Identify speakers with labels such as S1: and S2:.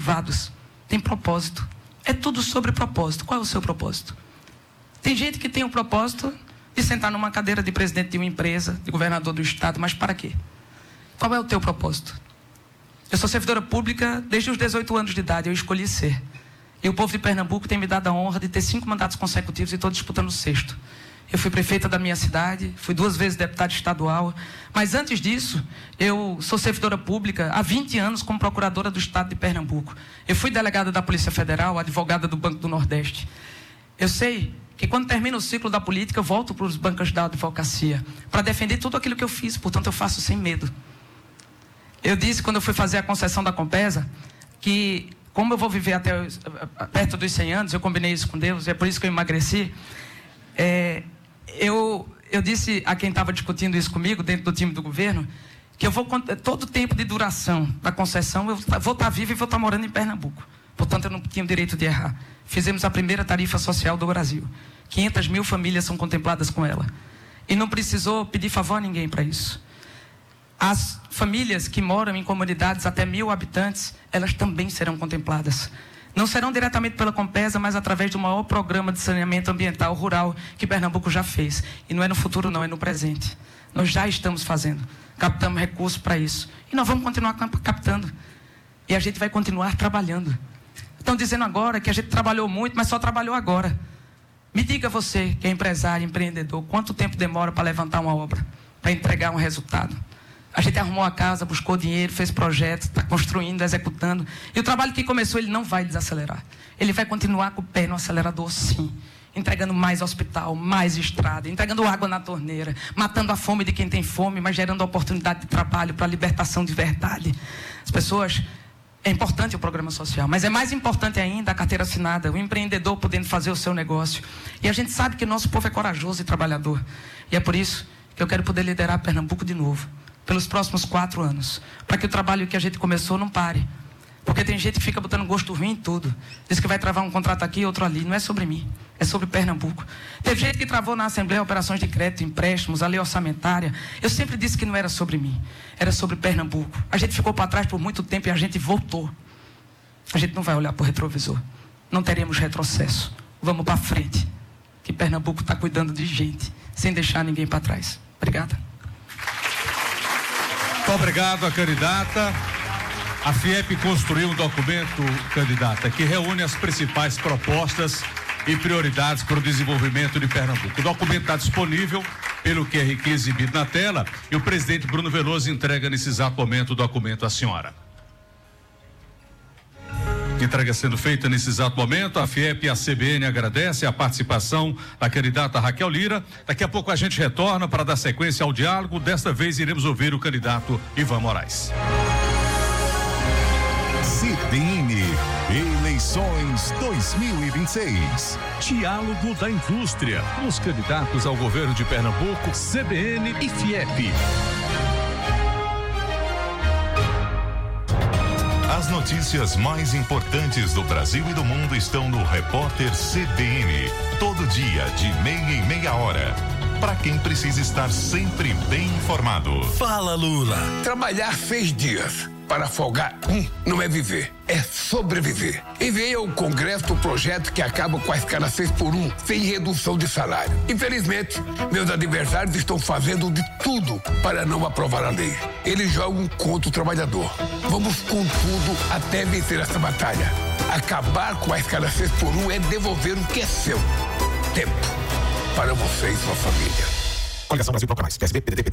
S1: motivados, têm propósito. É tudo sobre propósito. Qual é o seu propósito? Tem gente que tem o propósito de sentar numa cadeira de presidente de uma empresa, de governador do estado, mas para quê? Qual é o teu propósito? Eu sou servidora pública desde os 18 anos de idade, eu escolhi ser. E o povo de Pernambuco tem me dado a honra de ter 5 mandatos consecutivos e estou disputando o 6º. Eu fui prefeita da minha cidade, fui 2 vezes deputada estadual, mas antes disso, eu sou servidora pública há 20 anos como procuradora do estado de Pernambuco. Eu fui delegada da Polícia Federal, advogada do Banco do Nordeste. Eu sei que quando termina o ciclo da política, eu volto para os bancos da advocacia, para defender tudo aquilo que eu fiz, portanto eu faço sem medo. Eu disse, quando eu fui fazer a concessão da Compesa, que como eu vou viver até perto dos 100 anos, eu combinei isso com Deus, e é por isso que eu emagreci, eu disse a quem estava discutindo isso comigo, dentro do time do governo, que eu vou, todo o tempo de duração da concessão, eu vou estar vivo e vou estar morando em Pernambuco. Portanto, eu não tinha o direito de errar. Fizemos a primeira tarifa social do Brasil. 500 mil famílias são contempladas com ela. E não precisou pedir favor a ninguém para isso. As famílias que moram em comunidades até 1.000 habitantes, elas também serão contempladas. Não serão diretamente pela Compesa, mas através do maior programa de saneamento ambiental rural que Pernambuco já fez. E não é no futuro, não, é no presente. Nós já estamos fazendo. Captamos recursos para isso. E nós vamos continuar captando. E a gente vai continuar trabalhando. Estão dizendo agora que a gente trabalhou muito, mas só trabalhou agora. Me diga você, que é empresário, empreendedor, quanto tempo demora para levantar uma obra, para entregar um resultado? A gente arrumou a casa, buscou dinheiro, fez projetos, está construindo, executando. E o trabalho que começou, ele não vai desacelerar. Ele vai continuar com o pé no acelerador, sim. Entregando mais hospital, mais estrada, entregando água na torneira, matando a fome de quem tem fome, mas gerando oportunidade de trabalho para a libertação de verdade. As pessoas... É importante o programa social, mas é mais importante ainda a carteira assinada, o empreendedor podendo fazer o seu negócio. E a gente sabe que o nosso povo é corajoso e trabalhador. E é por isso que eu quero poder liderar Pernambuco de novo, pelos próximos 4 anos, para que o trabalho que a gente começou não pare. Porque tem gente que fica botando gosto ruim em tudo. Diz que vai travar um contrato aqui, outro ali. Não é sobre mim, é sobre Pernambuco. Teve gente que travou na Assembleia operações de crédito, empréstimos, a lei orçamentária. Eu sempre disse que não era sobre mim, era sobre Pernambuco. A gente ficou para trás por muito tempo e a gente voltou. A gente não vai olhar para o retrovisor. Não teremos retrocesso. Vamos para frente. Que Pernambuco está cuidando de gente, sem deixar ninguém para trás. Obrigada.
S2: Muito obrigado, a candidata. A FIEP construiu um documento, candidata, que reúne as principais propostas e prioridades para o desenvolvimento de Pernambuco. O documento está disponível pelo QR aqui exibido na tela e o presidente Bruno Veloso entrega nesse exato momento o documento à senhora. Entrega sendo feita nesse exato momento, a FIEP e a CBN agradecem a participação da candidata Raquel Lira. Daqui a pouco a gente retorna para dar sequência ao diálogo. Desta vez iremos ouvir o candidato Ivan Moraes.
S3: CBN, eleições 2026.
S4: Diálogo da Indústria. Os candidatos ao governo de Pernambuco, CBN e FIEP.
S3: As notícias mais importantes do Brasil e do mundo estão no Repórter CBN. Todo dia, de meia em meia hora. Para quem precisa estar sempre bem informado.
S5: Fala, Lula. Trabalhar 6 dias para folgar não é viver, é sobreviver. Enviei ao Congresso o projeto que acaba com a escala 6x1, sem redução de salário. Infelizmente, meus adversários estão fazendo de tudo para não aprovar a lei. Eles jogam contra o trabalhador. Vamos com tudo até vencer essa batalha. Acabar com a escala 6x1 é devolver o que é seu. Tempo para você e sua família.
S6: Coligação Brasil Procura Mais, PSB, PDT,